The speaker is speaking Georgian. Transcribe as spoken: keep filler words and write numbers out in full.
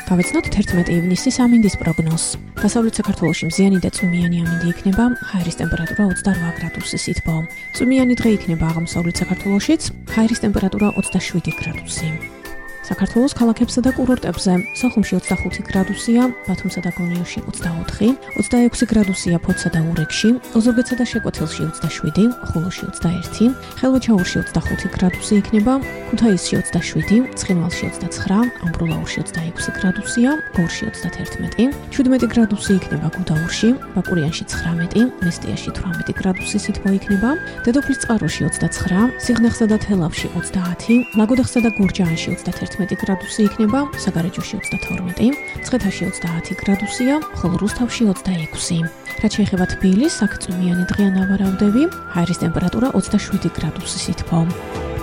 Გავეცნოთ თერთმეტი ივნისის ამინდის პროგნოზს. დასავლეთ საქართველოში მზიანი და წვიმიანი ამინდი იქნება, ჰაერის ტემპერატურა ოცდაოთხ გრადუსი სითბო. წვიმიანი დღე იქნება აღმოსავლეთ საქართველოშიც, ჰაერის ტემპერატურა ოცდაშვიდი გრადუსი. საქართველოს ქალაქებსა და კურორტებზე სოხუმში ოცდახუთი გრადუსია, ბათუმსა და გონიოში ოცდაოთხი, ოცდაექვსი გრადუსია ფოთსა და ურეკში, ოზურგეთსა და შეკვეთილში ოცდაშვიდი, ხულოში ოცდაერთი, ხელვაჩაურში ოცდახუთი გრადუსი იქნება, ქუთაისში ოცდაშვიდი, ცხინვალში ოცდაცხრა, ამბროლაურში ოცდაექვსი გრადუსია, გორში ოცდათერთმეტი, შვიდმეტი გრადუსი იქნება გუდაურში, ბაკურიანში ცხრამეტი, მესტიაში თვრამეტი გრადუსი სითბო იქნება, დედოფლისწყაროში ოცდაცხრა, სიღნაღსა და თელავში ოცდაათი, ლაგოდეხსა და გურჯაანში ოცდათერთმეტი გრადუსი იქნება, საგარეჯოში ოცდათორმეტი, მცხეთაში ოცდაათი გრადუსია, ხოლო რუსთავში ოცდაექვსი. რაც შეეხება თბილისს, აქ წვიმიანი დღეა ნავარავდები, ჰაერის ტემპერატურა ოცდაშვიდი გრადუსი სითბო.